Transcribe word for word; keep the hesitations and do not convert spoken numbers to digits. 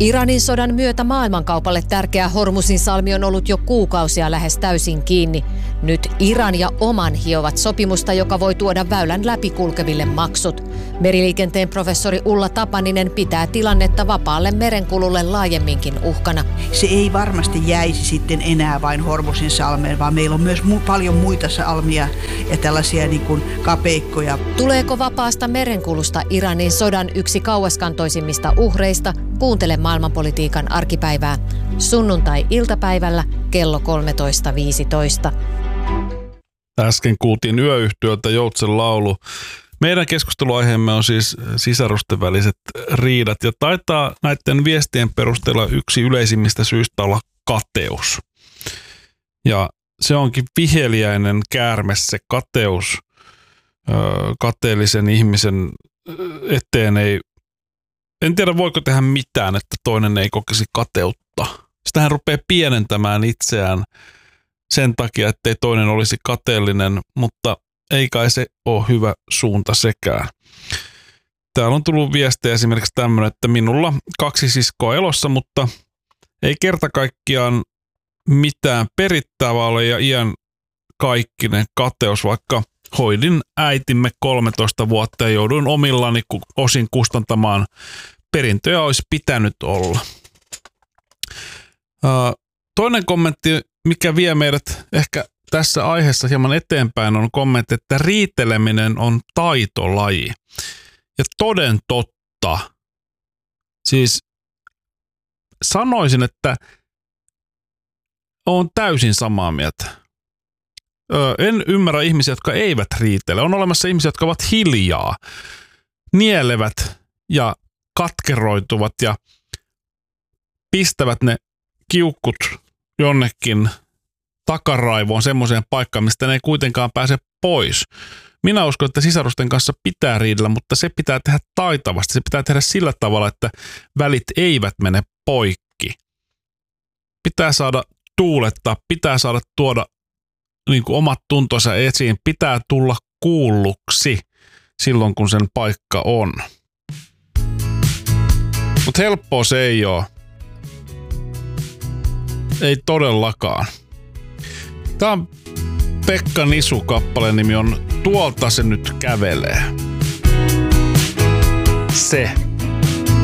Iranin sodan myötä maailmankaupalle tärkeä Hormuzin salmi on ollut jo kuukausia lähes täysin kiinni. Nyt Iran ja Oman hiovat sopimusta, joka voi tuoda väylän läpikulkeville maksut. Meriliikenteen professori Ulla Tapaninen pitää tilannetta vapaalle merenkululle laajemminkin uhkana. Se ei varmasti jäisi sitten enää vain Hormuzin salmeen, vaan meillä on myös mu- paljon muita salmia ja tällaisia niin kuin kapeikkoja. Tuleeko vapaasta merenkulusta Iranin sodan yksi kauaskantoisimmista uhreista? Kuuntele maailmanpolitiikan arkipäivää sunnuntai-iltapäivällä kello kolmetoista viisitoista. Äsken kuultiin Yöyhtiöltä Joutsen laulu. Meidän keskusteluaiheemme on siis sisarusten väliset riidat ja taitaa näiden viestien perusteella yksi yleisimmistä syistä olla kateus. Ja se onkin viheliäinen käärme se kateus. Kateellisen ihmisen eteen ei, en tiedä voiko tehdä mitään, että toinen ei kokisi kateutta. Sitähän rupeaa pienentämään itseään sen takia, ettei toinen olisi kateellinen, mutta ei kai se ole hyvä suunta sekään. Täällä on tullut viestejä esimerkiksi tämmöinen, että minulla kaksi siskoa elossa, mutta ei kerta kaikkiaan mitään perittävää ole ja iän kaikkinen kateus, vaikka hoidin äitimme kolmetoista vuotta ja jouduin omillani osin kustantamaan. Perintöjä olisi pitänyt olla. Toinen kommentti, mikä vie meidät ehkä tässä aiheessa hieman eteenpäin, on kommentti, että riiteleminen on taitolaji. Ja toden totta. Siis sanoisin, että olen täysin samaa mieltä. En ymmärrä ihmisiä, jotka eivät riitele. On olemassa ihmisiä, jotka ovat hiljaa, nielevät ja katkeroituvat ja pistävät ne kiukkut jonnekin takaraivoon semmoiseen paikkaan, mistä ne ei kuitenkaan pääse pois. Minä uskon, että sisarusten kanssa pitää riidellä, mutta se pitää tehdä taitavasti. Se pitää tehdä sillä tavalla, että välit eivät mene poikki. Pitää saada tuulettaa, pitää saada tuoda niin kuin omat tuntonsa esiin, pitää tulla kuulluksi silloin, kun sen paikka on. Mutta helppoa se ei ole. Ei todellakaan. Tämä on Pekka Nisu, kappaleen nimi on Tuolta se nyt kävelee. Se.